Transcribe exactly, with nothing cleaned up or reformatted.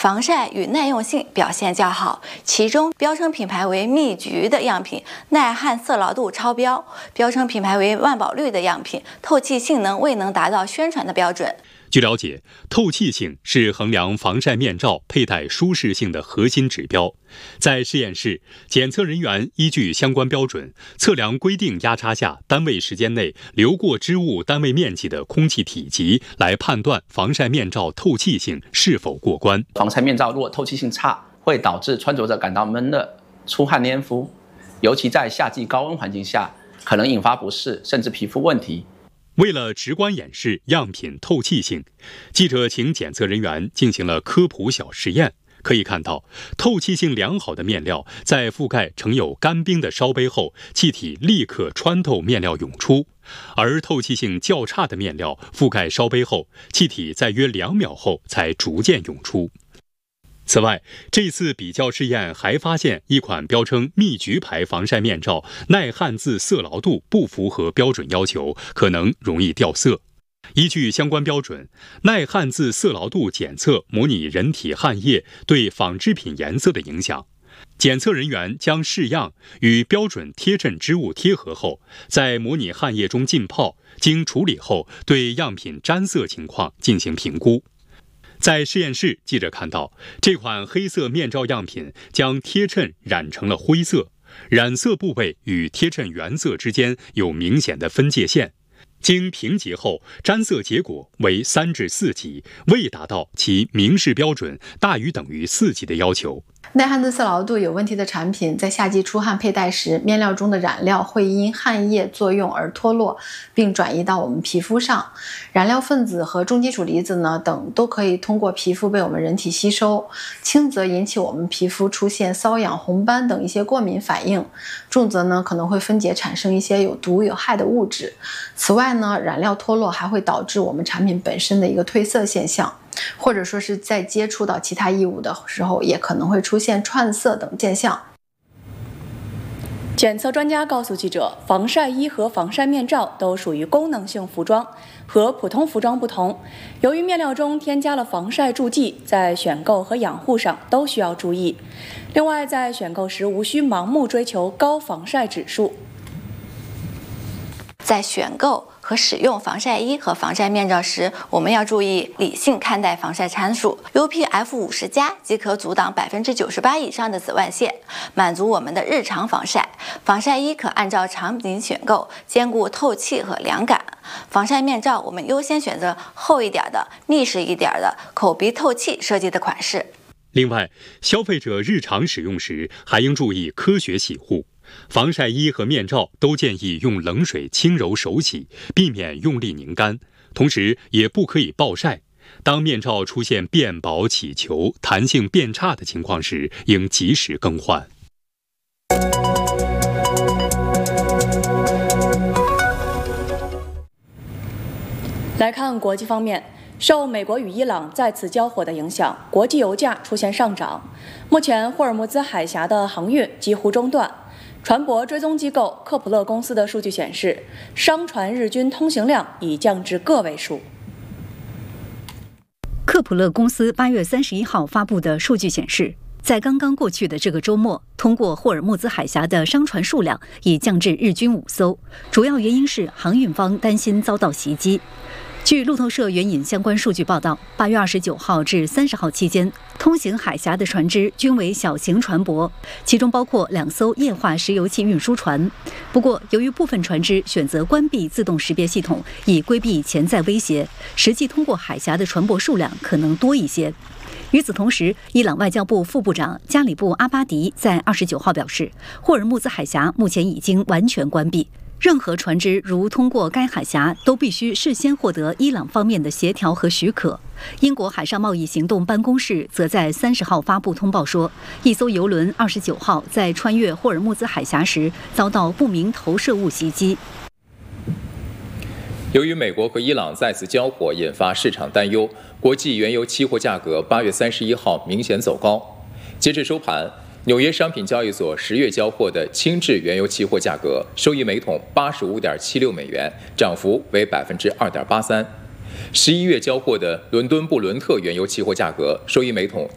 防晒与耐用性表现较好，其中标称品牌为蜜橘的样品耐旱色牢度超标，标称品牌为万宝绿的样品透气性能未能达到宣传的标准。 据了解，透气性是衡量防晒面罩佩戴舒适性的核心指标。在实验室，检测人员依据相关标准，测量规定压差下单位时间内流过织物单位面积的空气体积，来判断防晒面罩透气性是否过关。 防晒面罩如果透气性差，会导致穿着者感到闷热、出汗黏肤，尤其在夏季高温环境下，可能引发不适，甚至皮肤问题。 为了直观演示样品透气性，记者请检测人员进行了科普小实验。可以看到，透气性良好的面料在覆盖盛有干冰的烧杯后，气体立刻穿透面料涌出；而透气性较差的面料覆盖烧杯后，气体在约两秒后才逐渐涌出。此外，这次比较试验还发现一款标称蜜橘牌防晒面罩耐旱渍色牢度不符合标准要求，可能容易掉色。依据相关标准，耐旱渍色牢度检测模拟人体汗液对纺织品颜色的影响。检测人员将试样与标准贴衬织物贴合后，在模拟汗液中浸泡，经处理后对样品沾色情况进行评估。在实验室，记者看到这款黑色面罩样品将贴衬染成了灰色，染色部位与贴衬原色之间有明显的分界线。经评级后，沾色结果为三至四级，未达到其明示标准大于等于四级的要求。 耐旱渍色牢度有问题的产品，在夏季出汗佩戴时，面料中的染料会因汗液作用而脱落，并转移到我们皮肤上。染料分子和重金属离子呢等都可以通过皮肤被我们人体吸收，轻则引起我们皮肤出现瘙痒、红斑等一些过敏反应，重则呢可能会分解产生一些有毒有害的物质。此外呢，染料脱落还会导致我们产品本身的一个褪色现象，或者说是在接触到其他衣物的时候，也可能会出现串色等现象。 检测专家告诉记者，防晒衣和防晒面罩都属于功能性服装，和普通服装不同。由于面料中添加了防晒助剂，在选购和养护上都需要注意。另外，在选购时无需盲目追求高防晒指数。 在选购和使用防晒衣和防晒面罩时，我们要注意理性看待防晒参数。U P F 五十 加即可阻挡百分之九十八以上的紫外线，满足我们的日常防晒。防晒衣可按照场景选购，兼顾透气和凉感。防晒面罩我们优先选择厚一点的、密实一点的、口鼻透气设计的款式。 另外，消费者日常使用时还应注意科学洗护。防晒衣和面罩都建议用冷水轻柔手洗，避免用力拧干，同时也不可以暴晒。当面罩出现变薄、起球、弹性变差的情况时，应及时更换。 来看国际方面，受美国与伊朗再次交火的影响，国际油价出现上涨。目前，霍尔木兹海峡的航运几乎中断。船舶追踪机构科普勒公司的数据显示，商船日均通行量已降至个位数。 科普勒公司八月三十一号发布的数据显示，在刚刚过去的这个周末，通过霍尔木兹海峡的商船数量已降至日均五艘，主要原因是航运方担心遭到袭击。据路透社援引相关数据报道，八月二十九号至三十号期间，通行海峡的船只均为小型船舶，其中包括两艘液化石油气运输船。不过，由于部分船只选择关闭自动识别系统，以规避潜在威胁，实际通过海峡的船舶数量可能多一些。与此同时，伊朗外交部副部长加里布阿巴迪在二十九号表示，霍尔木兹海峡目前已经完全关闭。任何船只如通过该海峡，都必须事先获得伊朗方面的协调和许可。英国海上贸易行动办公室则在三十号发布通报说，一艘油轮二十九号在穿越霍尔木兹海峡时遭到不明投射物袭击。 由于美国和伊朗再次交火，引发市场担忧，国际原油期货价格八月三十一号明显走高。截至收盘，纽约商品交易所十月交货的轻质原油期货价格收于每桶八十五点七六美元，涨幅为百分之二点八三。十一月交货的伦敦布伦特原油期货价格收于每桶